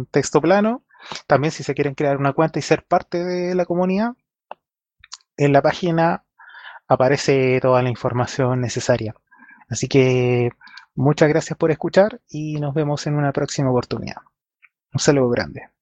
un texto plano. También si se quieren crear una cuenta y ser parte de la comunidad, en la página aparece toda la información necesaria. Así que muchas gracias por escuchar y nos vemos en una próxima oportunidad. Un saludo grande.